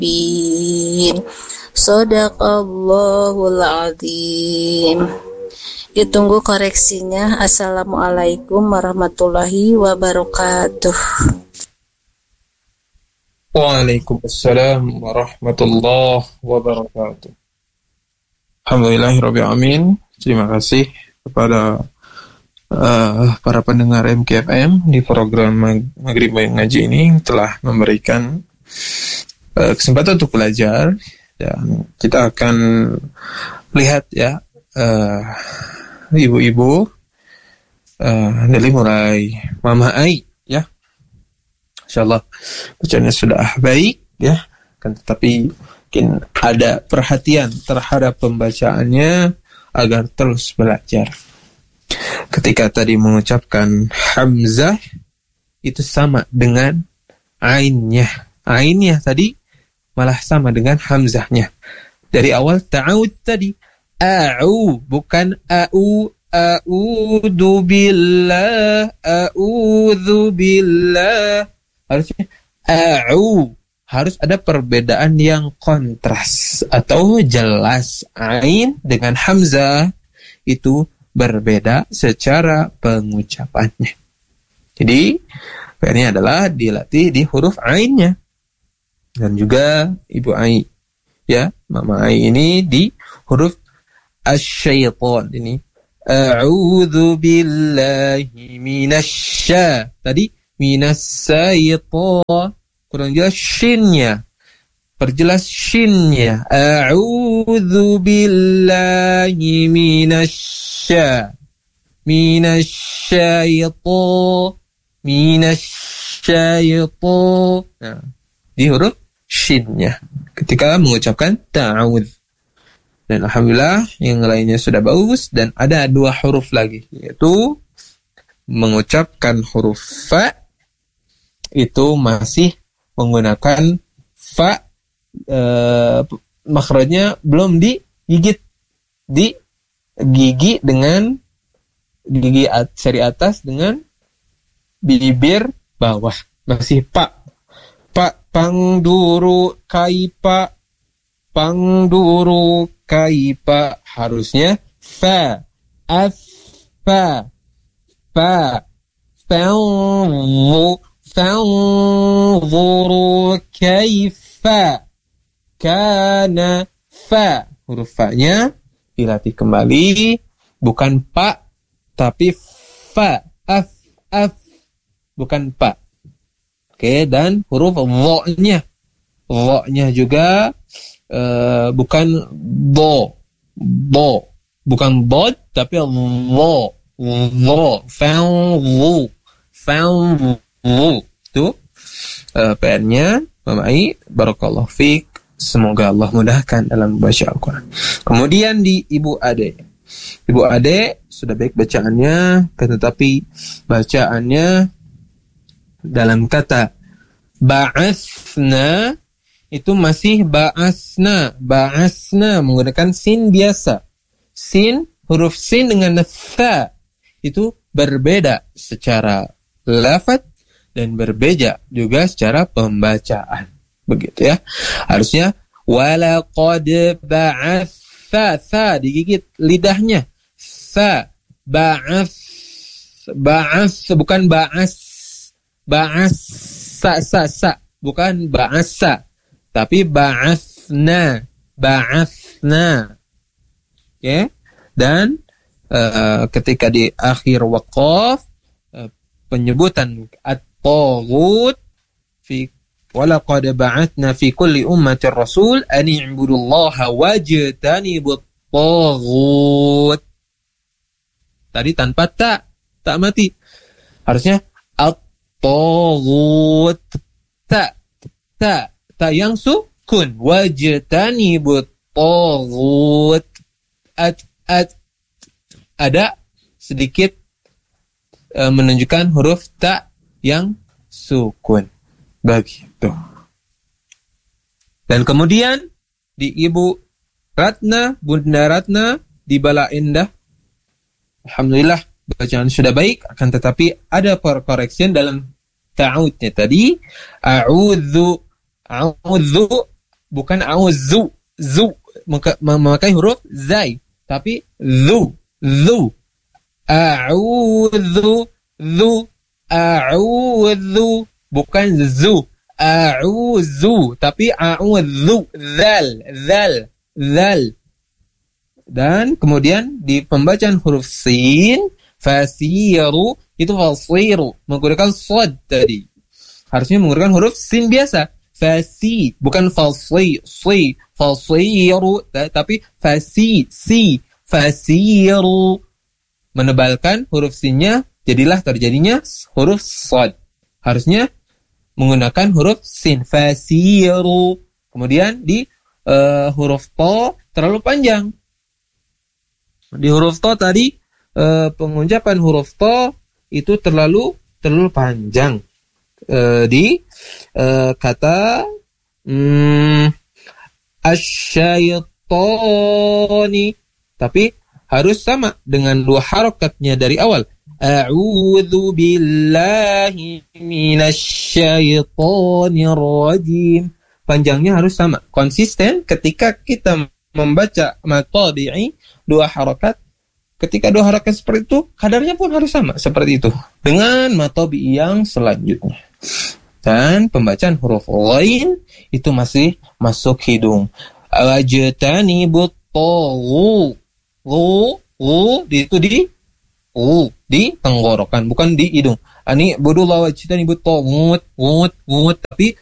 mubin. Shadaqallahul azim. Ditunggu koreksinya. Assalamualaikum warahmatullahi wabarakatuh. Waalaikumsalam warahmatullahi wabarakatuh. Alhamdulillahirabbil alamin. Terima kasih kepada para pendengar MKFM di program Maghrib Ngaji ini telah memberikan kesempatan untuk belajar, dan kita akan lihat ya ibu-ibu dari mulai Mama Ai ya. Insyaallah bacaannya sudah baik ya, kan, tetapi mungkin ada perhatian terhadap pembacaannya agar terus belajar. Ketika tadi mengucapkan hamzah itu sama dengan ainnya. Ainnya tadi malah sama dengan hamzahnya. Dari awal ta'awud tadi a'u bukan a'u, a'udzu billah, a'udzu billah. Harusnya a'u, harus ada perbedaan yang kontras atau jelas. Ain dengan hamzah itu berbeda secara pengucapannya. Jadi ini adalah dilatih di huruf ainnya. Dan juga Ibu Ai ya, Mama Ai ini di huruf asyaitan ini. A'udzu billahi minasya. Tadi minasyaitan kurang jelas shinnya. Perjelas shinnya. A'udzu billahi minasyaitan. Nah, di huruf shinnya ketika mengucapkan ta'awudz. Dan alhamdulillah yang lainnya sudah bagus, dan ada 2 huruf lagi, yaitu mengucapkan huruf fa itu masih menggunakan fa, makhrajnya belum digigit di gigi dengan gigi seri atas dengan bibir bawah, masih pa pangduru kaipa, pangduru kaipa, harusnya fa fa fanzuru kaifa kana fa. Huruf fa-nya dilatih kembali, bukan pa tapi fa, af bukan pa. Oke, dan huruf dha-nya juga bukan bo, bukan bod tapi dha, fanzu itu PR-nya Mama Ai. Barakallahu fiik, semoga Allah mudahkan dalam membaca Al-Quran. Kemudian di Ibu Ade sudah baik bacaannya, tetapi bacaannya dalam kata ba'asna itu masih ba'asna menggunakan sin biasa. Sin, huruf sin dengan tha itu berbeda secara lafaz dan berbeda juga secara pembacaan. Begitu ya. Harusnya walaqad ba'atha digigit lidahnya. Sa ba'ath bukan sa bukan ba'asa, tapi ba'athna. Okay? Dan ketika di akhir waqaf penyebutan at-taghut fi walaqad ba'athna fi kulli ummatin rasul an i'budullaha wajtanibut taghut. Tadi tanpa tak mati. Harusnya at-taghut, ta yang sukun, wajtanibut taghut. Ada sedikit menunjukkan huruf ta yang sukun. Begitu. Dan kemudian di Ibu Ratna, Bunda Ratna di Bala Indah, alhamdulillah bacaan sudah baik, akan tetapi ada perkoreksian dalam ta'awudnya tadi. A'udzu bukan auzu, zu memakai huruf zai, tapi zu, a'udzu, zu, a'udzu, bukan zu, a'udzu, tapi a'udzu, zal. Dan kemudian di pembacaan huruf sin, fasiru, itu fasiru, menggunakan sad tadi. Harusnya menggunakan huruf sin biasa. Fasi, bukan fasi, fasiru, tapi fasi, fasiru. Menebalkan huruf sinnya, jadilah terjadinya huruf sad. Harusnya menggunakan huruf sin, fasiru. Kemudian di huruf to terlalu panjang. Di huruf to tadi pengucapan huruf to itu terlalu panjang. Di kata asyaitoni, tapi harus sama dengan dua harokatnya dari awal. A'udzu billahi minasyaitonir rajim. Panjangnya harus sama, konsisten ketika kita membaca matabi'i dua harokat. Ketika dua harokat seperti itu, kadarnya pun harus sama seperti itu dengan matabi'i yang selanjutnya. Dan pembacaan huruf lain itu masih masuk hidung. Wajtanibut taghu, itu di tenggorokan, bukan di hidung. Ani budullah wajtanibut taghut, tapi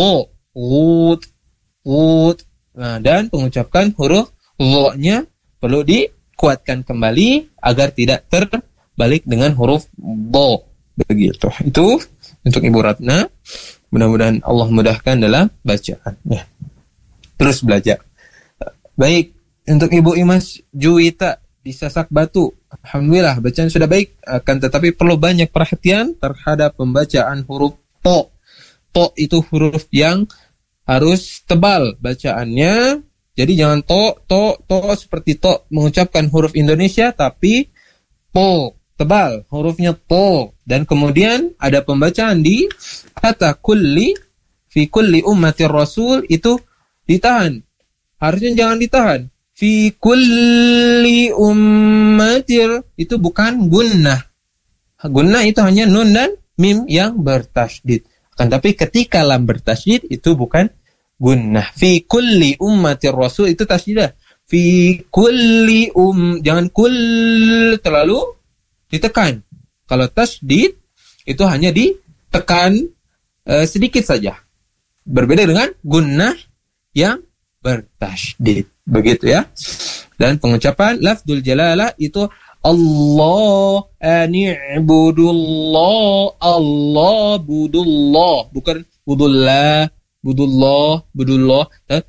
Nah, dan pengucapan huruf lo-nya perlu dikuatkan kembali agar tidak terbalik dengan huruf bo. Begitu. Itu untuk Ibu Ratna. Mudah-mudahan Allah mudahkan dalam bacaan. Ya. Terus belajar. Baik, untuk Ibu Imas Juwita di Sasak Batu. Alhamdulillah, bacaan sudah baik. Akan tetapi perlu banyak perhatian terhadap pembacaan huruf to. To itu huruf yang harus tebal bacaannya. Jadi jangan to seperti to mengucapkan huruf Indonesia, tapi po tebal hurufnya to. Dan kemudian ada pembacaan di kata kulli fi kulli ummatir rasul, itu ditahan. Harusnya jangan ditahan. Fi kulli ummatir, itu bukan gunnah. Gunnah itu hanya nun dan mim yang bertasydid. Kan tapi ketika lam bertasydid itu bukan gunnah. Fi kulli ummatir rasul itu tasydid. Fi kulli jangan kul terlalu ditekan. Kalau tasydid itu hanya ditekan sedikit saja. Berbeda dengan gunnah yang bertasydid. Begitu ya. Dan pengucapan lafdzul jalalah itu Allah, ani'budullah, Allah, budullah, bukan budullah, budullah,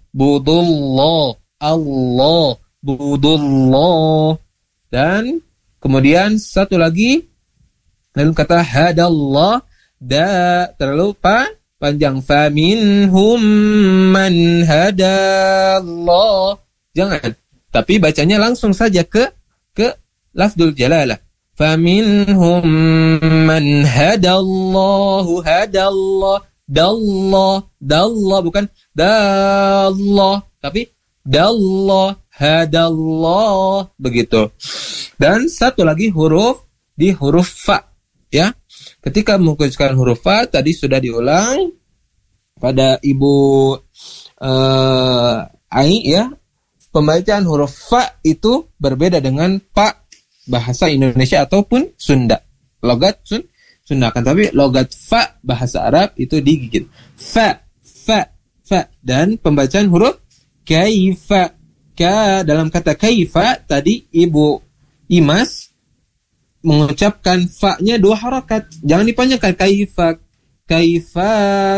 Allah, budullah. Dan kemudian satu lagi, lalu kata hadallah, terlalu panjang, faminhum man hadallah. Jangan, tapi bacanya langsung saja ke lafdzul jalalah. Faminhum man hadallahu, dallah, bukan dallah, tapi dallah, hadallah, begitu. Dan satu lagi huruf di huruf fa, ya. Ketika mengucapkan huruf fa tadi sudah diulang pada Ibu Ai, ya. Pembacaan huruf fa itu berbeda dengan pa bahasa Indonesia ataupun Sunda. Logat Sunda kan, tapi logat fa bahasa Arab itu digigit. Fa. Dan pembacaan huruf kaifa. Dalam kata kaifa tadi Ibu Imas mengucapkan fa-nya dua harakat. Jangan dipanjangkan kaifa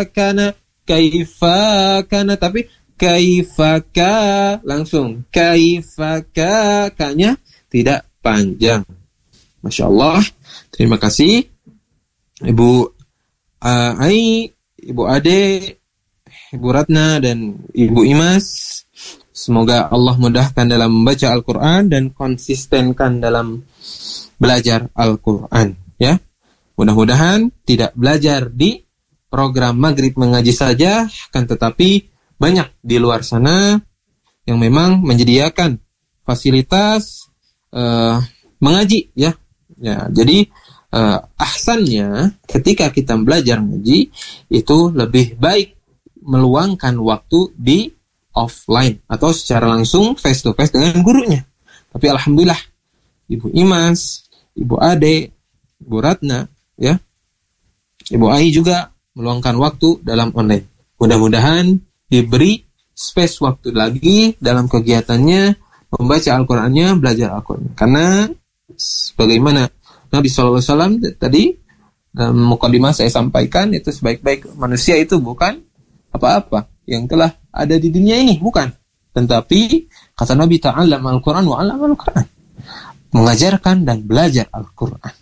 kana, tapi kaifaka langsung. Kaifaka, kanya tidak panjang. Masya Allah. Terima kasih Ibu Ai, Ibu Ade, Ibu Ratna, dan Ibu Imas. Semoga Allah mudahkan dalam membaca Al-Quran dan konsistenkan dalam belajar Al-Quran. Ya, mudah-mudahan tidak belajar di program Maghrib Mengaji saja, kan tetapi banyak di luar sana yang memang menyediakan fasilitas mengaji ya. Jadi ahsannya ketika kita belajar ngaji itu lebih baik meluangkan waktu di offline atau secara langsung face to face dengan gurunya. Tapi alhamdulillah Ibu Imas, Ibu Ade, Ibu Ratna ya, Ibu Ai juga meluangkan waktu dalam online. Mudah-mudahan diberi space waktu lagi dalam kegiatannya membaca Al-Qur'annya, belajar Al-Qur'an. Karena sebagaimana Nabi SAW tadi dalam mukadimah saya sampaikan, itu sebaik-baik manusia itu bukan apa-apa yang telah ada di dunia ini, bukan. Tetapi kata Nabi ta'allam Al-Qur'an wa 'allama Al-Qur'an, mengajarkan dan belajar Al-Qur'an.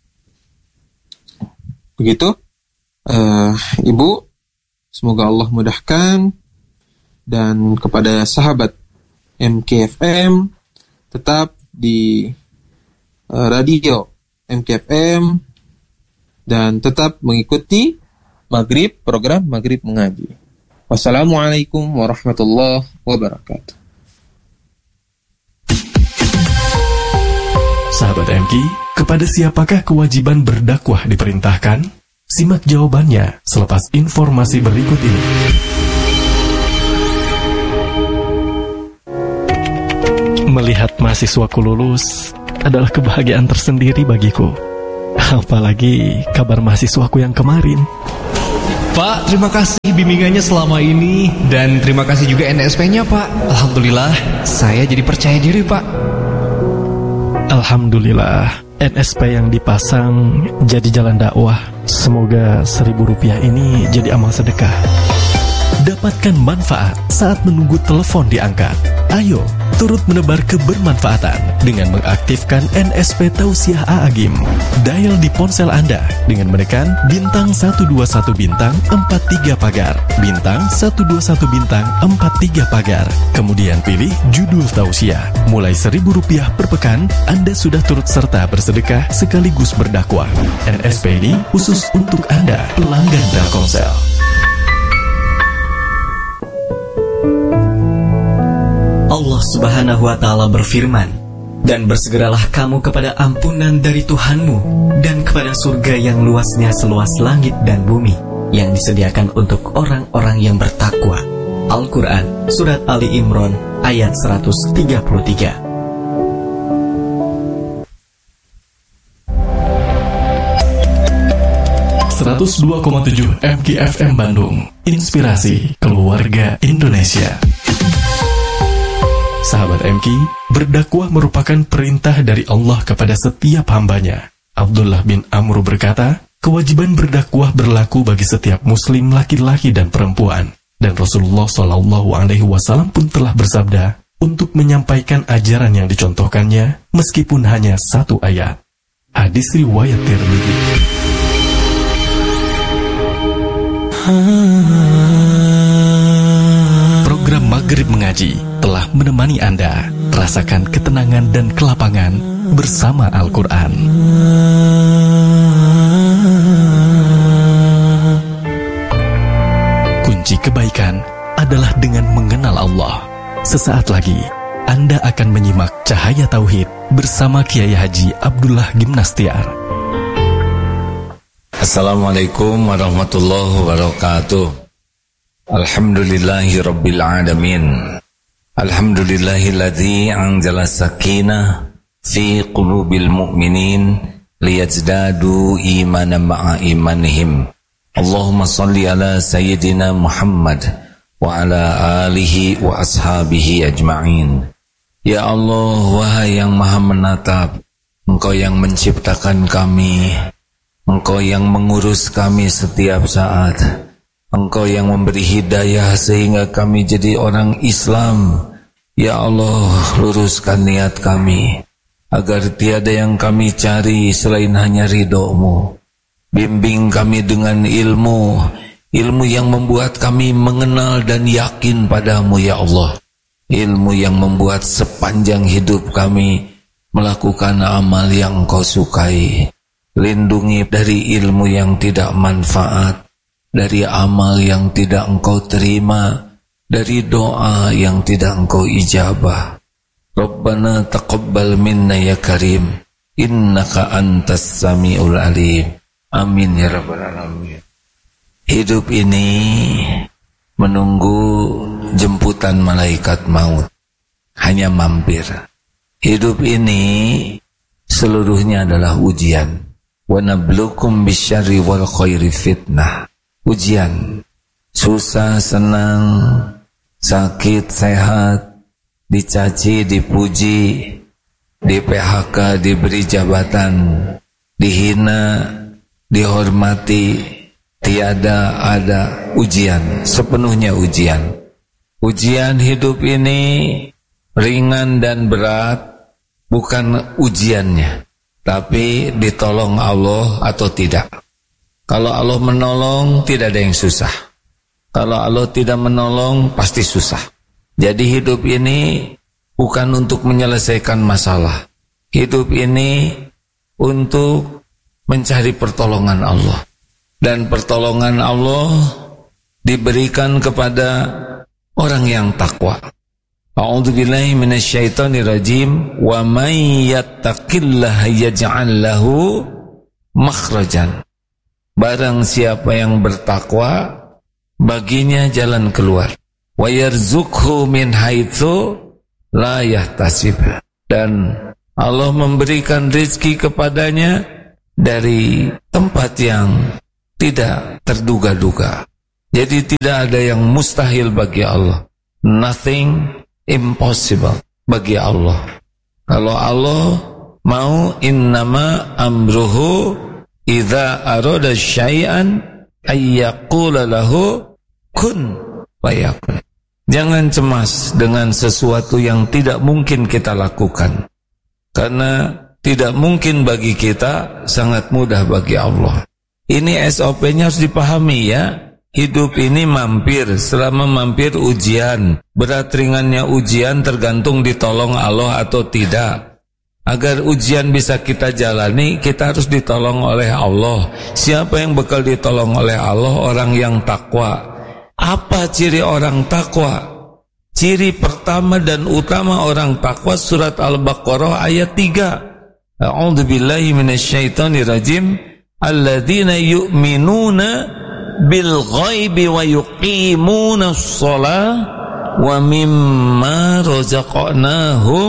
Begitu Ibu, semoga Allah mudahkan. Dan kepada sahabat MKFM, tetap di radio MKFM dan tetap mengikuti Maghrib, program Maghrib Mengaji. Wassalamualaikum warahmatullahi wabarakatuh. Sahabat MK, kepada siapakah kewajiban berdakwah diperintahkan? Simak jawabannya selepas informasi berikut ini. Melihat mahasiswaku lulus adalah kebahagiaan tersendiri bagiku. Apalagi kabar mahasiswaku yang kemarin. Pak, terima kasih bimbingannya selama ini. Dan terima kasih juga NSP-nya, Pak. Alhamdulillah, saya jadi percaya diri, Pak. Alhamdulillah, NSP yang dipasang jadi jalan dakwah. Semoga Rp1.000 ini jadi amal sedekah. Dapatkan manfaat saat menunggu telepon diangkat. Ayo, turut menebar kebermanfaatan dengan mengaktifkan NSP Tausiah A'agim. Dial di ponsel Anda dengan menekan bintang 121 bintang 43 pagar, bintang 121 bintang 43 pagar. Kemudian pilih judul Tausiah. Mulai Rp1.000 per pekan, Anda sudah turut serta bersedekah sekaligus berdakwah. NSP ini khusus untuk Anda, pelanggan Telkomsel. Allah Subhanahu wa Ta'ala berfirman, "Dan bersegeralah kamu kepada ampunan dari Tuhanmu dan kepada surga yang luasnya seluas langit dan bumi, yang disediakan untuk orang-orang yang bertakwa." Al-Quran, Surat Ali Imran, ayat 133. ...102,7 MKFM Bandung. Inspirasi keluarga Indonesia. Sahabat MK, berdakwah merupakan perintah dari Allah kepada setiap hambanya. Abdullah bin Amr berkata, kewajiban berdakwah berlaku bagi setiap muslim laki-laki dan perempuan. Dan Rasulullah SAW pun telah bersabda untuk menyampaikan ajaran yang dicontohkannya meskipun hanya satu ayat. Hadis riwayat Tirmidzi. Program Maghrib Mengaji telah menemani Anda. Rasakan ketenangan dan kelapangan bersama Al-Quran. Kunci kebaikan adalah dengan mengenal Allah. Sesaat lagi, Anda akan menyimak Cahaya Tauhid bersama Kiai Haji Abdullah Gimnastiar. Assalamualaikum warahmatullahi wabarakatuh. Alhamdulillahi rabbil alamin. Alhamdulillahilladzi anzala sakinah fi qulubil mu'minin liyazdadu imanan ma'a imanihim. Allahumma salli ala sayyidina Muhammad wa ala alihi wa ashabihi ajma'in. Ya Allah, wahai yang maha menatap, Engkau yang menciptakan kami, Engkau yang mengurus kami setiap saat, Engkau yang memberi hidayah sehingga kami jadi orang Islam. Ya Allah, luruskan niat kami agar tiada yang kami cari selain hanya ridho-Mu. Bimbing kami dengan ilmu yang membuat kami mengenal dan yakin padamu ya Allah. Ilmu yang membuat sepanjang hidup kami melakukan amal yang Engkau sukai. Lindungi dari ilmu yang tidak manfaat, dari amal yang tidak Engkau terima, dari doa yang tidak Engkau ijabah. Rabbana taqabbal minna ya Karim, innaka antas samiul alim. Amin ya rabbal alamin. Hidup ini menunggu jemputan malaikat maut, hanya mampir. Hidup ini seluruhnya adalah ujian. Wa nabluukum bisyarri wal khairi fitnah. Ujian, susah, senang, sakit, sehat, dicaci, dipuji, di PHK, diberi jabatan, dihina, dihormati, tiada ada ujian, sepenuhnya ujian. Ujian hidup ini ringan dan berat, bukan ujiannya, tapi ditolong Allah atau tidak. Kalau Allah menolong, tidak ada yang susah. Kalau Allah tidak menolong, pasti susah. Jadi hidup ini bukan untuk menyelesaikan masalah. Hidup ini untuk mencari pertolongan Allah. Dan pertolongan Allah diberikan kepada orang yang takwa. A'udzubillahi minasyaitonirrajim. Wa may yattaqillaha yaj'al lahu makhrajan. Barang siapa yang bertakwa, baginya jalan keluar. Wa yarzuqhu min haitsu la yahtasib. Dan Allah memberikan rezeki kepadanya dari tempat yang tidak terduga-duga. Jadi tidak ada yang mustahil bagi Allah. Nothing impossible bagi Allah. Kalau Allah mau, innama amruhu idza arada syai'an ayyaqula lahu kun fayakun. Jangan cemas dengan sesuatu yang tidak mungkin kita lakukan. Karena tidak mungkin bagi kita, sangat mudah bagi Allah. Ini SOP-nya harus dipahami ya. Hidup ini mampir, selama mampir ujian. Berat ringannya ujian tergantung ditolong Allah atau tidak. Agar ujian bisa kita jalani, kita harus ditolong oleh Allah. Siapa yang bakal ditolong oleh Allah? Orang yang takwa. Apa ciri orang takwa? Ciri pertama dan utama orang takwa, surat Al-Baqarah ayat 3. A'udzubillahi minasyaitonirrajim. Alladzina yu'minuna bil ghaibi wa yuqimuna shalah wa mimma razaqnahum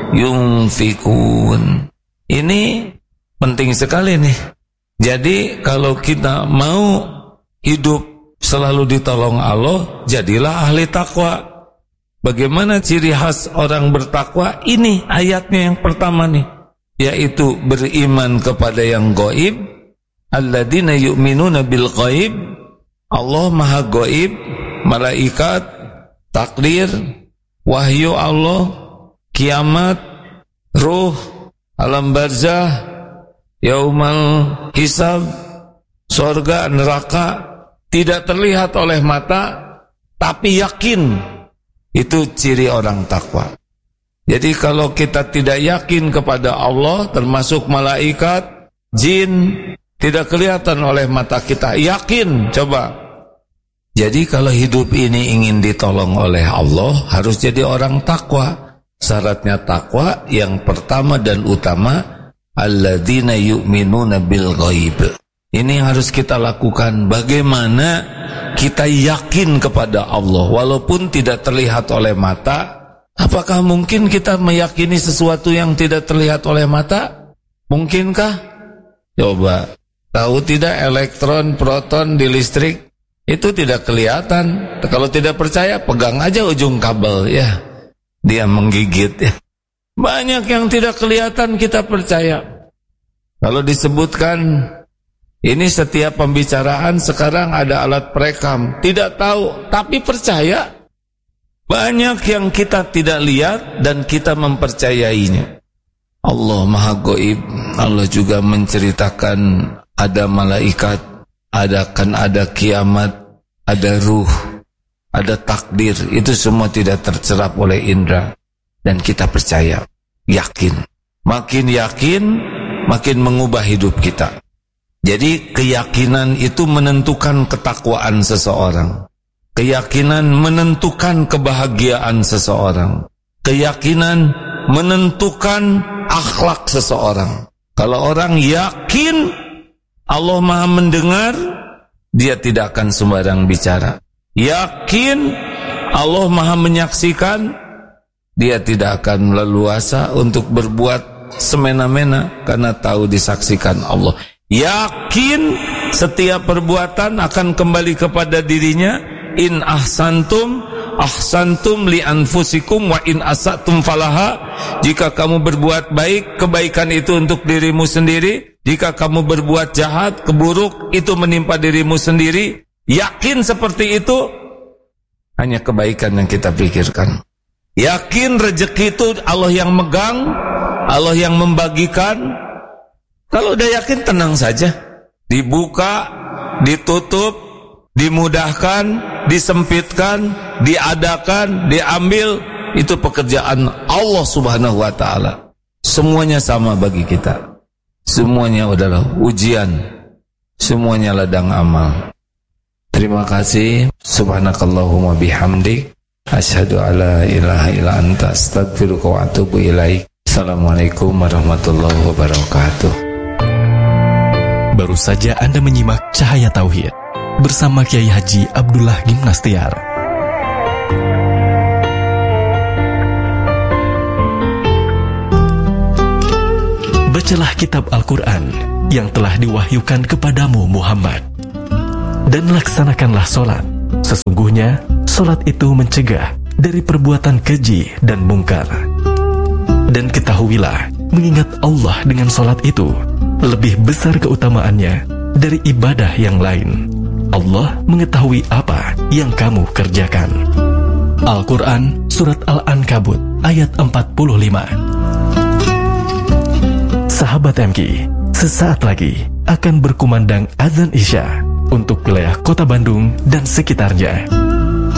yunfikun. Ini penting sekali nih. Jadi kalau kita mau hidup selalu ditolong Allah, jadilah ahli takwa. Bagaimana ciri khas orang bertakwa? Ini ayatnya yang pertama nih, yaitu beriman kepada yang gaib. Alladzina yu'minuna bil ghaib. Allah maha gaib, malaikat, takdir, wahyu Allah, kiamat, ruh, alam barzah, yaumal hisab, surga, neraka, tidak terlihat oleh mata, tapi yakin. Itu ciri orang takwa. Jadi kalau kita tidak yakin kepada Allah, termasuk malaikat, jin, tidak kelihatan oleh mata kita, yakin, coba. Jadi kalau hidup ini ingin ditolong oleh Allah, harus jadi orang takwa. Syaratnya takwa yang pertama dan utama, alladzina yu'minuna bil ghaib. Ini yang harus kita lakukan. Bagaimana kita yakin kepada Allah walaupun tidak terlihat oleh mata? Apakah mungkin kita meyakini sesuatu yang tidak terlihat oleh mata? Mungkinkah? Coba. Tahu tidak elektron, proton di listrik itu tidak kelihatan. Kalau tidak percaya, pegang aja ujung kabel ya. Dia menggigit ya. Banyak yang tidak kelihatan kita percaya. Kalau disebutkan ini setiap pembicaraan sekarang ada alat perekam, tidak tahu tapi percaya. Banyak yang kita tidak lihat dan kita mempercayainya. Allah maha gaib. Allah juga menceritakan ada malaikat, ada kiamat, ada ruh, ada takdir. Itu semua tidak tercerap oleh indera. Dan kita percaya, yakin. Makin yakin, makin mengubah hidup kita. Jadi keyakinan itu menentukan ketakwaan seseorang. Keyakinan menentukan kebahagiaan seseorang. Keyakinan menentukan akhlak seseorang. Kalau orang yakin Allah Maha mendengar, dia tidak akan sembarang bicara. Yakin Allah Maha menyaksikan, dia tidak akan leluasa untuk berbuat semena-mena karena tahu disaksikan Allah. Yakin setiap perbuatan akan kembali kepada dirinya. In ahsantum ahsantum li anfusikum wa in asatum falaha. Jika kamu berbuat baik, kebaikan itu untuk dirimu sendiri. Jika kamu berbuat jahat, keburuk, itu menimpa dirimu sendiri. Yakin seperti itu, hanya kebaikan yang kita pikirkan. Yakin rezeki itu Allah yang megang, Allah yang membagikan. Kalau udah yakin, tenang saja. Dibuka, ditutup, dimudahkan, disempitkan, diadakan, diambil, itu pekerjaan Allah Subhanahu wa ta'ala. Semuanya sama bagi kita. Semuanya adalah ujian. Semuanya ladang amal. Terima kasih. Subhanakallahumma bihamdik, asyhadu alla ilaha illa anta, astaghfiruka wa atubu ilaik. Assalamualaikum warahmatullahi wabarakatuh. Baru saja Anda menyimak Cahaya Tauhid bersama Kiai Haji Abdullah Gimnastiar. Bacalah kitab Al-Quran yang telah diwahyukan kepadamu Muhammad, dan laksanakanlah solat. Sesungguhnya solat itu mencegah dari perbuatan keji dan mungkar. Dan ketahuilah, mengingat Allah dengan solat itu lebih besar keutamaannya dari ibadah yang lain. Allah mengetahui apa yang kamu kerjakan. Al-Quran Surat Al-Ankabut ayat 45. Sahabat MK, sesaat lagi akan berkumandang azan Isya untuk wilayah Kota Bandung dan sekitarnya.